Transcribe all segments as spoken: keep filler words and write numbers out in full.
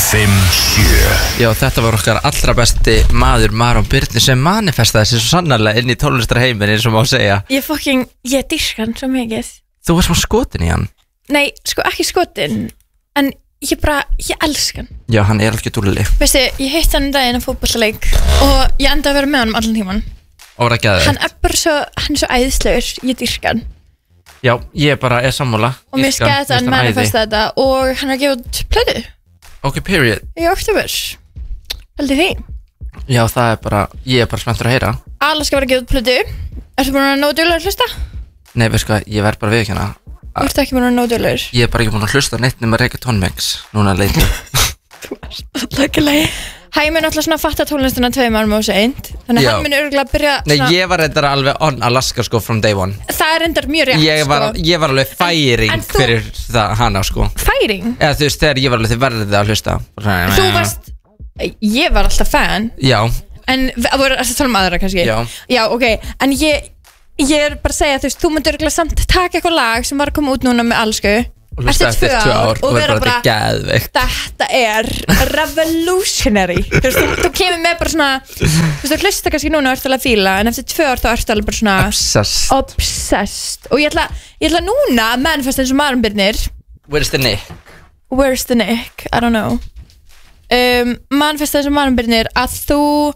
fimm sjö. Já, þetta var okkar allra besti maður Maron Byrni sem manifestaði sér svo sannarlega inn í tónlistarheimin eins og má segja. Ég fucking, ég dyrka hann svo mikið. Þú var smá skotin í hann. Nei, sko ekki skotin, en ég bara, ég elska hann. Já, hann er alveg dúlli. Veistu, ég hitt hann um daginn á fótballaleik og ég enda að vera með hann allan tíman. Og var ekki að Hann er bara svo, hann er svo æðislegur, ég dyrka hann. Já, ég bara er sammála. Og mér skæði hann manifesta þetta og hann er að gefa út plötu. Ok, period. Í oktober. Heldur því. Já, það er bara, ég er bara spenntur að heyra. Alaska var að gefa út plötu. Ertu búin að nóg duglegur að hlusta? Nei, veist hvað, ég verð bara viðurkenna. Ertu ekki búin að nóg duglegur? Ég er bara ekki búin að hlusta neitt nema reggaeton-mix núna leiti. Þú ert alltaf ekki leið. Hæ, mér náttúrulega svona að fatta tónlistina tveim árum og seint. Þannig að hann minn örgulega að byrja Nei, svona... ég var reyndar alveg on Alaska sko from day one. Það er reyndar mjög rétt Ég var, sko. ég var alveg færing En- en þú- fyrir það hana sko. Færing? Eða þú veist, þegar ég var alveg þið verðið að hlusta. Þú varst... Ég var alltaf fan. Já. En það voru að tala um aðra kannski. Já. Já, ok. En ég, ég er bara að segja, þú veist, þú myndir örgulega samt taka eitthvað lag sem var að koma út núna með Alsku. Og hlusta eftir tvö ár og vera bara þetta geðveikt. Þetta er revolutionary. Þú veist, þú, þú kemur með bara svona, þú veist, þú hlusta kannski núna og ert alveg að fíla, en eftir tvö ár þá ert alveg bara svona Obsessed. Obsessed. Og ég ætla, ég ætla núna að manifesta eins og Maron Birnir. Where's the Nick? Where's the Nick? I don't know. um, Manifesta eins og Maron Birnir að þú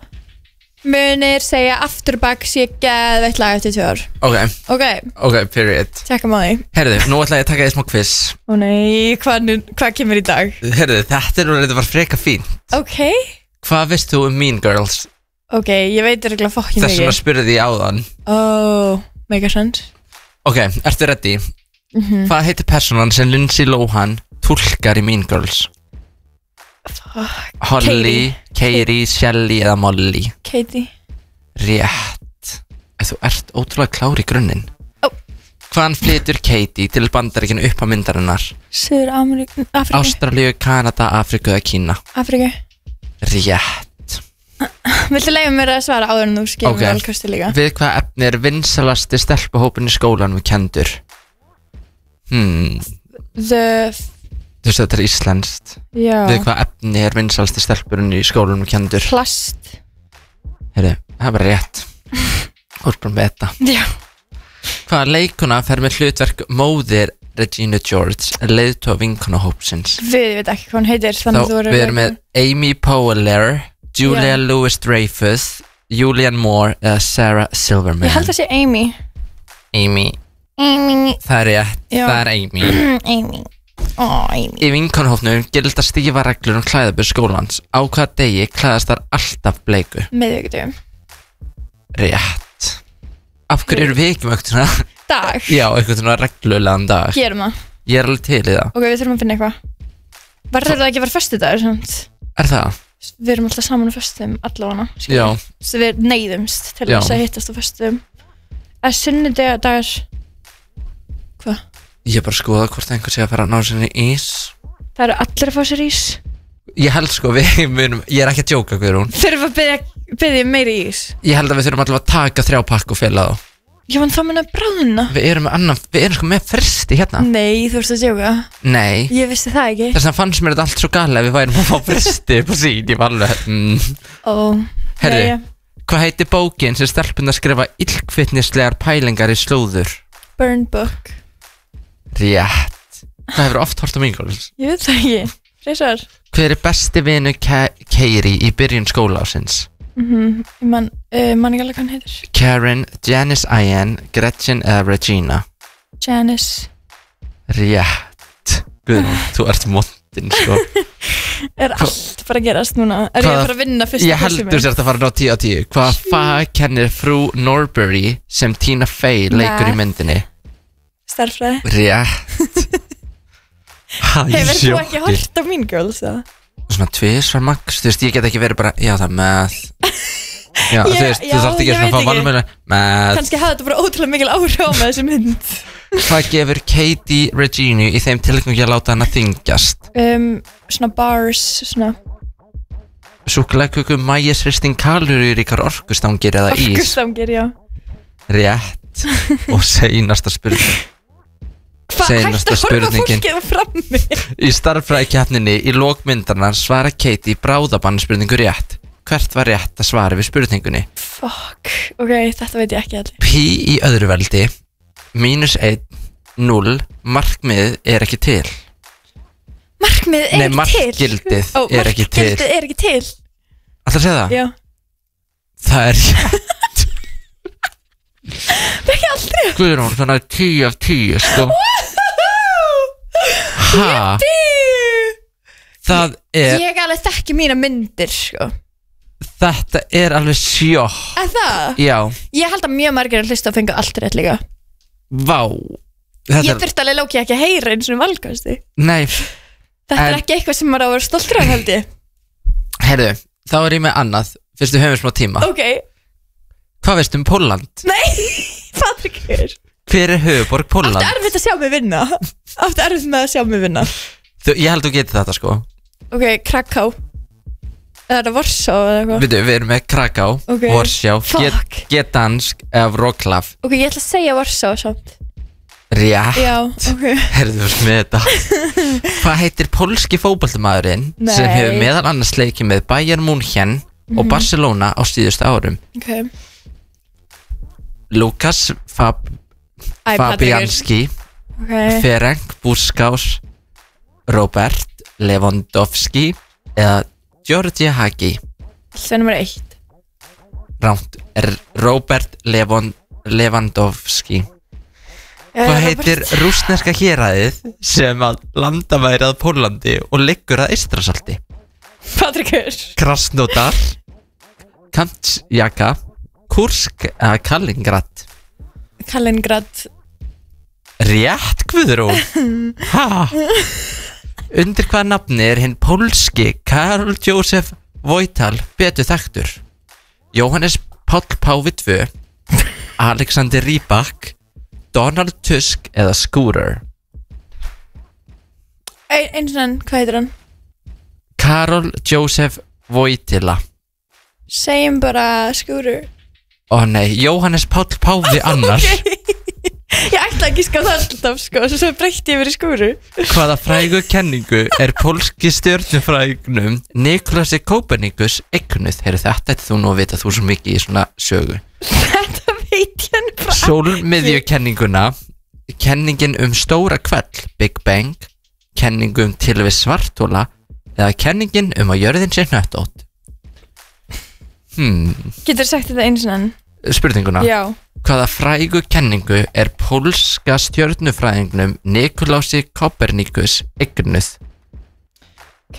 munir segja Afturbak sé geðveikt lag eftir tvö ár. Ok, Ok, ok, period. tjekkum á því. Herðu, nú ætla ég að taka því smá quiz. Ó nei, hvað, nu- hvað kemur í dag? Herðu, þetta er nú þetta var freka fínt. Ok, Hvað veist þú um Mean Girls? ok, ég veit örgulega fokkin Þess vegna mikið. spurði ég áðan. Oh, make a sense. Ok, ertu ready? Mhm. Hvað heitir personan sem Lindsay Lohan túlkar í Mean Girls? Fuck. Holly, Katie, Shelly eða Molly? Katie. Rétt. Þú ert ótrúlega klár í grunninn. Ó. Hvaðan flytur Katie til Bandaríkinu upp á myndarinnar? Suður Ameríku, Afríku. Ástralíu, Kanada, Afríku eða Kína? Afríku. Rétt. Viltu leiða mér að svara áður en þú skilur Ok. mér valkosti líka? Við hvað efni er vinsalasti stelpuhópin í skólanum kendur? Hmm, The, þú veist þetta er íslenskt. já, Við hvað efni er vinsalasti stelpurinn í skólanum kendur? plast. Heyrðu, það er bara rétt. Þú ert bara með þetta. Já. Hvaða leikuna fer með hlutverk móðir Regina George, leiðtoga vinkona hópsins? Við veit ekki hvað hún heitir. Þá Þannig að þú eru við erum með Amy Poehler, Julia Já. Louis-Dreyfus, Julianne Moore eða Sarah Silverman. Ég held að sé Amy. Amy, Amy. það er rétt, Já. það er Amy. Amy. Ó, Amy. Í vinkonhópnum gilda stífa reglur um klæðabur skólans. Á hvaða degi klæðast þar alltaf bleiku? Miðvikudögum. Rétt. Af hverju eru við ekki með eitthvað svona? Dag. Já, eitthvað svona reglulegan dag. Gerum það. Ég er alveg til í það. Ok, við þurfum að finna eitthvað. Verður það ekki að vera föstudagur, sant? Er það? Við erum alltaf saman á föstum, allavega. Já. Svo við neyðumst til Já. þess að hittast á föstum. Að sunnudagar. Hvað? Ég er bara að skoða hvort einhver sé að fara að ná sinni ís. Það eru allir að fá sér ís. Ég held sko við munum, ég er ekki að djóka Guðrún. Þurfum að byrja, byrja meiri ís. Ég held að við þurfum allavega að taka þrjá pakk og fela þá. Já, en þá mun að bráðuna. Við erum með annan, við erum sko með fristi hérna. Nei, þú ert að djóka. Nei. Ég vissi það ekki. Þess vegna fannst mér þetta allt svo gala ef við værum að fá fristi på sín. Ég var alveg, mm. Ó, Herri, jæja. hvað heitir bókin sem stelpuna skrifa illkvittnislegar pælingar í slúður? Burn Book. Rétt. Það hefur oft hort á Mean Girls. Ég veit það ekki. Freysar. Hver er besti vinu Katie í byrjun skólaásins? Mhm, ég man, uh, man ekki alveg hvað hann heitir. Karen, Janice Ian, Gretchen eða Regina? Janice. Rétt. Guðrún, þú ert móttin sko. Er allt bara að gerast núna? Er ég Hvaða- að fara að vinna fyrsta Ég heldur sér að fara að ná tíu á tíu. Hvað fag kennir frú Norbury sem Tina Fey leikur í Math. myndinni? Starfræði. Rétt. Ha, ég Hefur þú sjokki. ekki hort á Mean Girls það? Svona tvisvar max, þú veist, ég get ekki verið bara, já það er með. Já, þú Ég- veist, já, þú þarft ekki ég svona að veit fá ekki. valmölu með. Kannski hafði þetta bara ótrúlega mikil áhrif á með þessu mynd. Hvað gefur Katie Regina í þeim tilgangi að láta hana þyngjast? um, Svona bars, svona Súkkulaðiköku, maísristing, kaloríuríkar orkustangir eða ís? orkustangir, já. Rétt. Og seinasta spurning. Hvað hægt Seinasta að horfa spurningin. fólkið á frammi? Í starffræðikeppninni í lókmyndarnar svara Katie bráðabann spurningu rétt. Hvert var rétt að svara við spurningunni? Fuck, ok, þetta veit ég ekki allir. Pi í öðru veldi, mínus einn, núll, markmiðið er ekki til. Markmið er Nei, ekki til. markgildið Ó, er ekki til. markgildið er ekki til. Ætlar að segja það? Já. Það er rétt. Það er ekki aldrei. Guðrún, þannig að tíu af tíu, sko. Ha? Það er, Ég alveg þekki mína myndir, sko. þetta er alveg sjokk. En það? Já, Ég held að mjög margir að hlusta að fengu allt rétt líka. vá. Þetta Ég er, þurfti alveg lókið ekki að heyra eins og valkosti. nei, Þetta En- er ekki eitthvað sem maður á að vera stoltur af, held ég. heyrðu, þá er ég með annað. Fyrst við höfum smá tíma. Ok. Hvað veistu um Pólland? Nei, Patrikur. Hver er höfuborg Áttu Pólland? erfitt að sjá mig vinna. Áttu erfitt með að sjá mig vinna. Þú, ég held að þú getur þetta, sko. Ok, Kraká. Eða er það Varsá eða eitthvað? Við, við erum með Kraká, Ok. Warszaw, Fuck. Gdansk eða Wrocław. Ok, ég ætla að segja Varsá samt. Rétt. Já, ok. Herðu þú veist með þetta. Hvað heitir pólski fótboltamaðurinn Nei. sem hefur meðal annars leikið með Bayern München og Barcelona á síðustu árum? Ok. Lukas Fab Æ, Fabianski, Ok. Ferenc Puskás, Robert Lewandowski eða Georgi Hagi. Það er nummer eitt. Rámt, er Robert Lewand Lewandowski. Já, Hvað Robert. heitir rússneska héraðið sem að landamæri að Pólandi og liggur að Eystrasalti? Patrikur. Krasnodar, Kamtsjaka, Kursk eða Kaliningrad? Kaliningrad. Rétt, Guðrún. Ha? Undir hvaða nafni er hinn pólski Karol Józef Wojtal betur þekktur? Jóhannes Páll Páfi tvö, Alexander Rybak, Donald Tusk eða Scooter? Ein, eins og hann, hvað heitir hann? Karol Józef Wojtyla. Segjum bara Skúrur. Ó nei, Jóhannes Páll Páfi annar. Ég ætla ekki sko það alltaf sko, svo svo breytti ég verið Skúru. Hvaða frægu kenningu er pólski stjörnufrægnum Nikolasi Kopernikus eignuð? Heyrðu, þetta er þú nú að vita, þú svo mikið í svona sögu. Þetta veit ég hann bara. Sólmiðjukenninguna, kenningin um stóra hvell, Big Bang, kenningu um tilvist svartóla eða kenningin um að jörðin sé hnöttótt? Hmm, Getur sagt þetta eins og hann? spurninguna. Já. Hvaða frægu kenningu er pólska stjörnufræðingnum Nikolasi Kopernikus eignuð? Ok.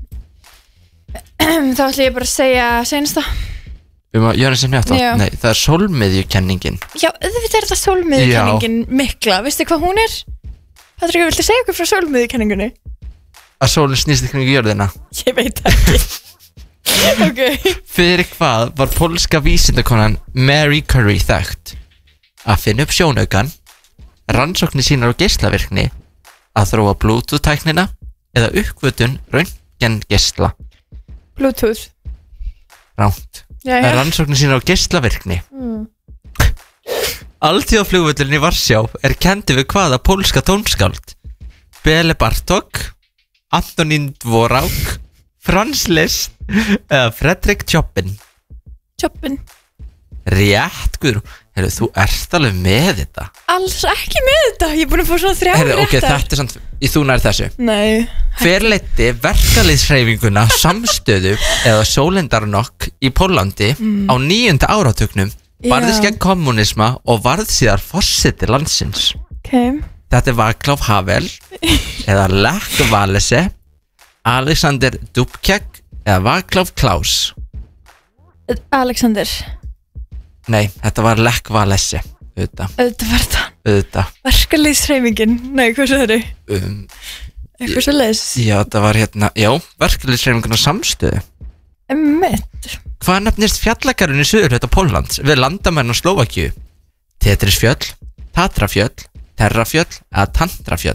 Þá ætla ég bara að segja seinasta. Um að jörðin sé hnöttótt? Já. Nei, það er sólmiðjukenningin. Já, auðvitað er þetta sólmiðukenningin mikla. Veistu hvað hún er? Patrik, viltu segja okkur frá sólmiðukenningunni? Að sólinn snýst í kringu jörðina. Ég veit ekki. Ok. Fyrir hvað var pólska vísindakonan Mary Curie þekkt? Að finna upp sjónaukan, rannsóknir sínar á geislavirkni, að þróa Bluetooth-tæknina eða uppgötun röntgengeisla? Bluetooth. Ránt. Já, já. Rannsóknir sínar á geislavirkni. Mm. Alþjóðaflugvöllurinn í Varsjá er kendi við hvaða pólska tónskáld? Bele Bartók, Antonín Dvorák, Franz Liszt eða Fredrik Chopin? Chopin. Rétt, Guðrún. Heyrðu, þú ert alveg með þetta. Alls ekki með þetta. Ég er búin að fá svona þrjá Heyrðu, ok, réttar. þetta er samt, í þú nær þessu. Nei. Hver leiddi verkalýðshreyfinguna samstöðu eða sólindarnokk í Pólandi á níunda áratugnum, barðist Já. gegn kommunisma og varð síðar forseti landsins? Ok. Þetta er Václav Havel eða Lech Walesa, Alexander Dubček eða Václav Klaus? Alexander. Nei, þetta var Lech Walesa. Auðvitað, Þetta var þetta. auðvitað. Verkalýðshreyfingin. Nei, hvað svo er þau? um, Eitthvað svo leiðis. Já, þetta var hérna, já, verkalýðshreyfinguna samstöðu. Emmett. Hvað nefnist fjallagarðurinn í suðurhluta Póllands við landamenn og Slóvakíu? Tetrisfjöll, Tatrafjöll, Terrafjöll eða Tantrafjöll?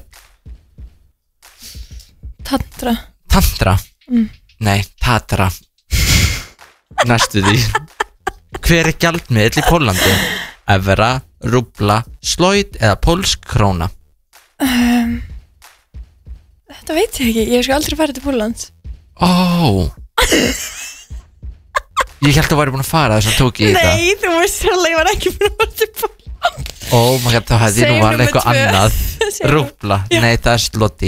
Tantra. Tantra? Mm. Nei, Tatra. Næstu því. Hver er gjaldmiðill í Pólandi? Evra, rúbla, slóit eða pólsk króna? um, Þetta veit ég ekki, ég hef sko aldrei farið til Póllands. Ó Ég held að þú væri búin að fara þess að tók ég í þetta. Nei, þú veist sérlega, ég var ekki búin að fara til Póllands. Oh my god, þá hefði ég nú valið eitthvað annað. Rúbla, nei það er slotti.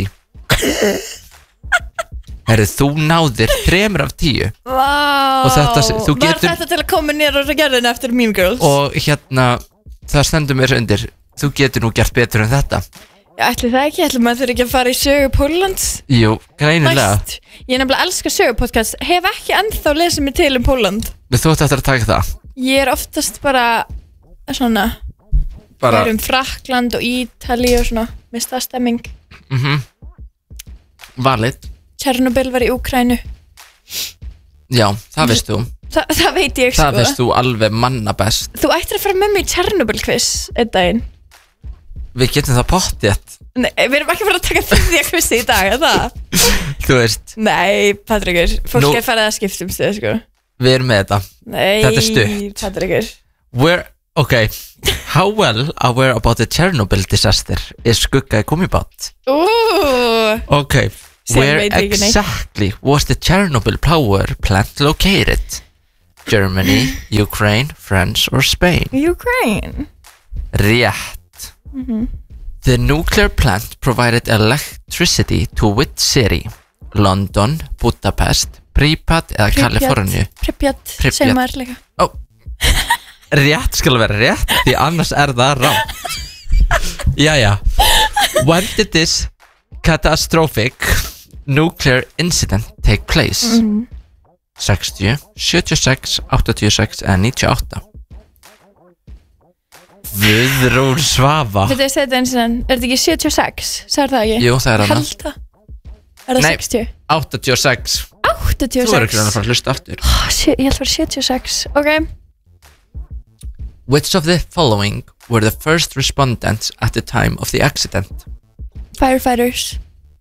Herri, þú náðir þremur af tíu. Vá, Og þetta, þú var getur, þetta til að koma nýra og gerðin eftir Mean Girls? og hérna, það stendur mér undir, þú getur nú gert betur en þetta. Já, ætli það ekki, ætli maður þurfi ekki að fara í sögu Póllands. Jú, greinilega. Næst, ég nefnilega elska sögupodcast, hef ekki ennþá lesið mig til um Pólland. Þú ætti eftir að taka það. Ég er oftast bara svona, Bara, um Frakkland og Ítalíu og svona, með staðstemming. mhm, valið. Tjernobyl var í Úkraínu. Já, það veist þú. Þa, það veit ég Það sko. veist þú alveg manna best. Þú ættir að fara með mig í Tjernobyl quiz einn daginn. Við getum það pottið. Nei, við erum ekki fara að taka þriðja quizi í dag, er það? Þú veist, Nei, Patrikur, fólk Nú- er farið að skipta um stuð, sko. við erum með þetta. Nei, Þetta er stutt. Patrikur. We're, okay, how well aware about the Chernobyl disaster is Skugga Gummibát? Ú, Okay, Sem where veit ekki neitt. exactly was the Chernobyl power plant located? Germany, Ukraine, France or Spain? Ukraine. Rétt. The nuclear plant provided electricity to which city? London, Budapest, Pripyat eða Kaliforníu? Pripyat, Pripyat. segir maður líka. Ó, rétt skal vera rétt, því annars er það rátt. Jæja, when did this catastrophic nuclear incident take place? sextíu, sjötíu og sex, áttatíu og sex eða níutíu og átta? Guðrún Svava. Þetta er þetta eins og enn, er þetta ekki sjötíu og sex? Sagði það ekki? Jú, það er hana. Held það. Er það Nei. sextíu? áttatíu og sex. áttatíu og Þú verður sex? ekki að fara að hlusta aftur. Ó, sjö- Ég held að vera sjötíu og sex, ok. Which of the following were the first respondents at the time of the accident? Firefighters.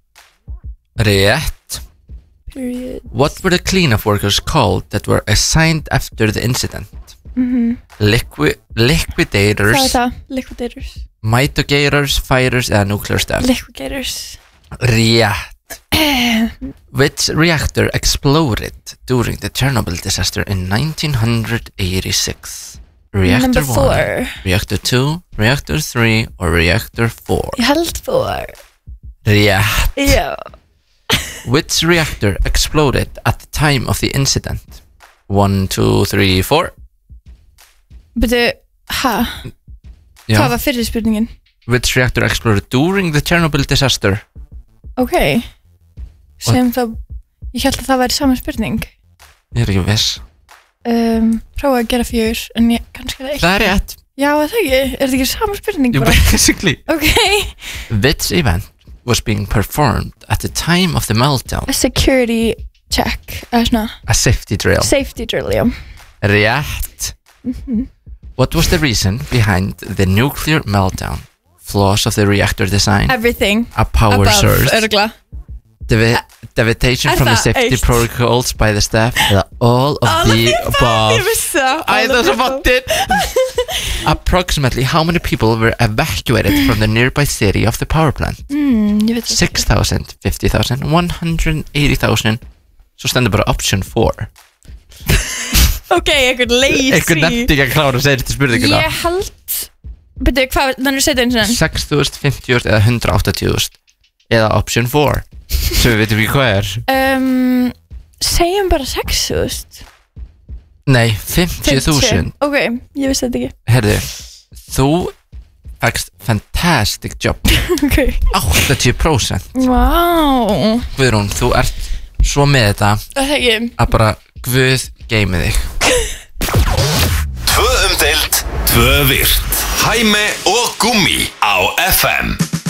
Rétt. Period. What were the cleanup workers called that were assigned after the incident? Liqui liquidators, Hvað er það? Liquidators. mitigators, fighters eða nuclear staff? Liquidators. Rétt. Which reactor exploded during the Chernobyl disaster in nineteen eighty-six? Reactor Number one, four. Reactor two, Reactor three or Reactor four? Ég held four. Rétt. Já. Which reactor exploded at the time of the incident? One, two, three, four. Byrju, ha? Já. Hvað var fyrir spurningin? Which reactor exploded during the Chernobyl disaster? Ok. Sem þá, ég held að það væri sama spurning. Ég er ekki viss. Um, prófa að gera fjör, en ég kannski er það eitt. Það er rétt. Já, er það ekki? Er það ekki sama spurning You bara? basically. Ok. Which event was being performed at the time of the meltdown? A security check, eða svona, A safety drill. safety drill, já. Rétt. What was the reason behind the nuclear meltdown? Flaws of the reactor design, Everything. a power Above, source, örgla. devi deviation Er from the það safety eitt? protocols by the staff, eða all of All of the the above, above. ég vissi það. Æ, All það er of svo the above. fattir. Approximately how many people were evacuated from the nearby city of the power plant? Mm, ég veit það. six thousand, fifty thousand, one hundred eighty thousand. Svo stendur bara option four. Ok, einhvern lazy. Einhver nefndi ekki að klára að segja þetta spurninguna. Ég held, byrju, hvað, þannig að setja eins og enn. sex þúsund, fimmtíu þúsund eða hundrað og áttatíu þúsund. Eða option four, sem við veitum ekki hvað er. Um, segjum bara sex þúsund. Nei, fimmtíu þúsund. Ok, ég vissi þetta ekki. Herðu, þú fækst fantastic job. Ok. áttatíu prósent. Vá. Guðrún, þú ert svo með þetta Það er ekki. að bara Guð geymi þig. Tvö umdeild, tvö virt. Hæmi og Gummi á F M.